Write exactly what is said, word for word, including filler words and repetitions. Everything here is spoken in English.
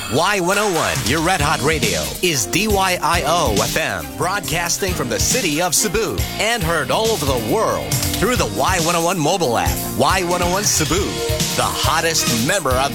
Y one oh one, your Red Hot Radio, is D Y I O F M, broadcasting from the city of Cebu and heard all over the world through the Y one oh one mobile app. Y one oh one Cebu, the hottest member of